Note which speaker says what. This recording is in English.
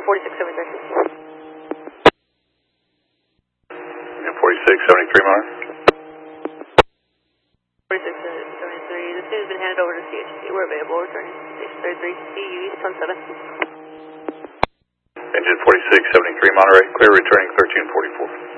Speaker 1: 4673.
Speaker 2: And 4673 Monterey.
Speaker 1: 4673. This has been handed over to CHC. We're available. Returning station 33, CU East 17.
Speaker 2: Engine 4673 Monterey, clear returning 1344.